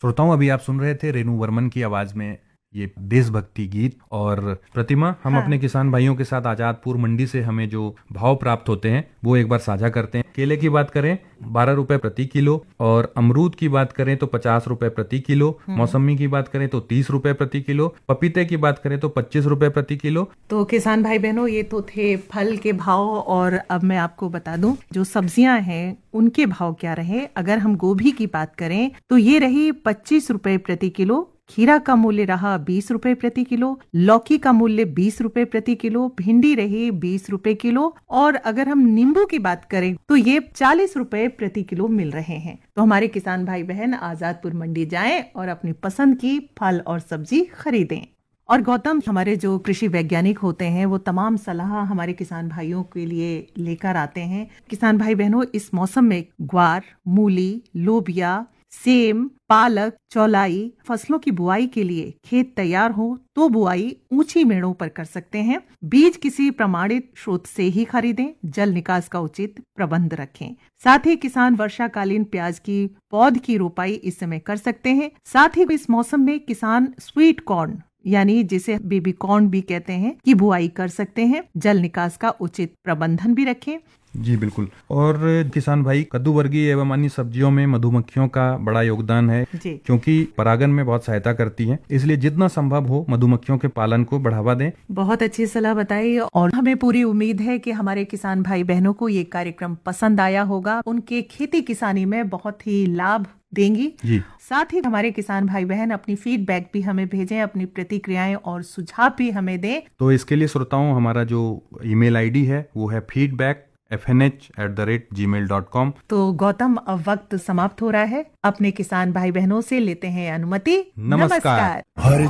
श्रोताओं, अभी आप सुन रहे थे रेणु वर्मन की आवाज में ये देशभक्ति गीत। और प्रतिमा, हम अपने किसान भाइयों के साथ आजादपुर मंडी से हमें जो भाव प्राप्त होते हैं वो एक बार साझा करते हैं। केले की बात करें 12 रुपए प्रति किलो, और अमरूद की बात करें तो 50 रुपए प्रति किलो, मौसमी की बात करें तो 30 रुपए प्रति किलो, पपीते की बात करें तो 25 रुपए प्रति किलो। तो किसान भाई बहनों, ये तो थे फल के भाव। और अब मैं आपको बता दूं जो सब्जियां हैं उनके भाव क्या रहे। अगर हम गोभी की बात करें तो ये रही 25 रुपए प्रति किलो, खीरा का मूल्य रहा 20 रुपए प्रति किलो, लौकी का मूल्य 20 रुपए प्रति किलो, भिंडी रही 20 रुपए किलो, और अगर हम नींबू की बात करें तो ये 40 रुपए प्रति किलो मिल रहे हैं। तो हमारे किसान भाई बहन आजादपुर मंडी जाएं और अपनी पसंद की फल और सब्जी खरीदें। और गौतम, हमारे जो कृषि वैज्ञानिक होते हैं वो तमाम सलाह हमारे किसान भाइयों के लिए लेकर आते हैं। किसान भाई बहनों, इस मौसम में ग्वार, मूली, लोबिया, सेम, पालक, चौलाई फसलों की बुआई के लिए खेत तैयार हो तो बुआई ऊंची मेड़ों पर कर सकते हैं। बीज किसी प्रमाणित स्रोत से ही खरीदें। जल निकास का उचित प्रबंध रखें। साथ ही किसान वर्षाकालीन प्याज की पौध की रोपाई इस समय कर सकते हैं। साथ ही इस मौसम में किसान स्वीट कॉर्न यानी जिसे बेबी कॉर्न भी कहते हैं की बुआई कर सकते हैं। जल निकास का उचित प्रबंधन भी रखें। जी बिल्कुल। और किसान भाई, कद्दू वर्गीय एवं अन्य सब्जियों में मधुमक्खियों का बड़ा योगदान है, क्योंकि परागन में बहुत सहायता करती हैं। इसलिए जितना संभव हो मधुमक्खियों के पालन को बढ़ावा दें। बहुत अच्छी सलाह बताई, और हमें पूरी उम्मीद है कि हमारे किसान भाई बहनों को ये कार्यक्रम पसंद आया होगा। उनके खेती किसानी में बहुत ही लाभ देंगी जी। साथ ही हमारे किसान भाई बहन अपनी फीडबैक भी हमें भेजें, अपनी प्रतिक्रियाएं और सुझाव भी हमें दें। तो इसके लिए श्रोताओं, हमारा जो ईमेल आईडी है वो है feedback@fnh@gmail.com। तो गौतम, अब वक्त समाप्त हो रहा है। अपने किसान भाई बहनों से लेते हैं अनुमति। नमस्कार।